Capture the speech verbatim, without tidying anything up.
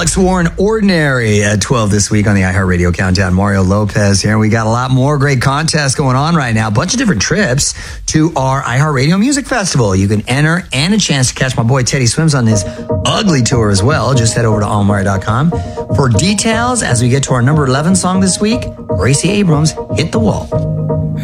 Alex Warren, Ordinary at twelve this week on the iHeartRadio Countdown. Mario Lopez here. We got a lot more great contests going on right now. A bunch of different trips to our iHeartRadio Music Festival. You can enter and a chance to catch my boy Teddy Swims on his Ugly tour as well. Just head over to all mario dot com for details as we get to our number eleven song this week. Gracie Abrams, Hit the Wall.